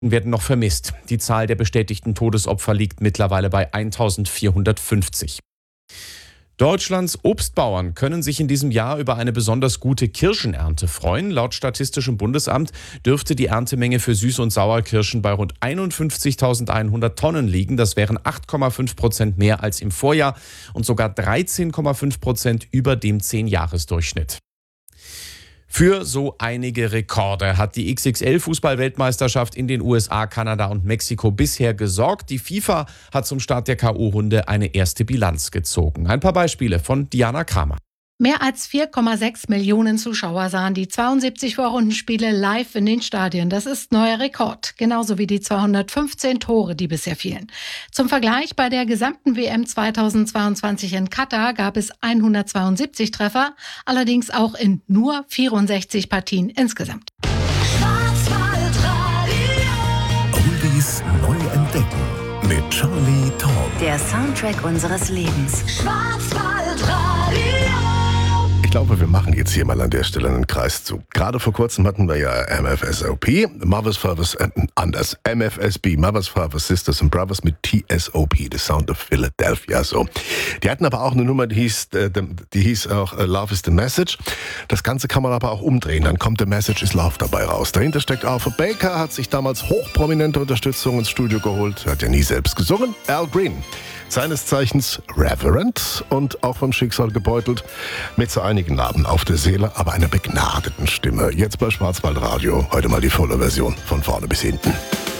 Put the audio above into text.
werden noch vermisst. Die Zahl der bestätigten Todesopfer liegt mittlerweile bei 1450. Deutschlands Obstbauern können sich in diesem Jahr über eine besonders gute Kirschenernte freuen. Laut Statistischem Bundesamt dürfte die Erntemenge für Süß- und Sauerkirschen bei rund 51.100 Tonnen liegen. Das wären 8,5% mehr als im Vorjahr und sogar 13,5% über dem 10-Jahres-Durchschnitt. Für so einige Rekorde hat die XXL-Fußball-Weltmeisterschaft in den USA, Kanada und Mexiko bisher gesorgt. Die FIFA hat zum Start der K.O.-Runde eine erste Bilanz gezogen. Ein paar Beispiele von Diana Kramer. Mehr als 4,6 Millionen Zuschauer sahen die 72 Vorrundenspiele live in den Stadien. Das ist neuer Rekord, genauso wie die 215 Tore, die bisher fielen. Zum Vergleich, bei der gesamten WM 2022 in Katar gab es 172 Treffer, allerdings auch in nur 64 Partien insgesamt. Oldies neu entdecken mit Charlie Tong. Der Soundtrack unseres Lebens. Ich glaube, wir machen jetzt hier mal an der Stelle einen Kreis zu. Gerade vor kurzem hatten wir ja MFSOP, Mothers, Fathers, anders, MFSB, Mothers, Fathers, Sisters and Brothers mit TSOP, The Sound of Philadelphia. So. Die hatten aber auch eine Nummer, die hieß auch Love is the Message. Das Ganze kann man aber auch umdrehen, dann kommt The Message is Love dabei raus. Dahinter steckt Arthur Baker, hat sich damals hochprominente Unterstützung ins Studio geholt, hat ja nie selbst gesungen. Al Green, seines Zeichens Reverend und auch vom Schicksal gebeutelt, mit so einigen Narben auf der Seele, aber einer begnadeten Stimme. Jetzt bei Schwarzwaldradio, heute mal die volle Version von vorne bis hinten.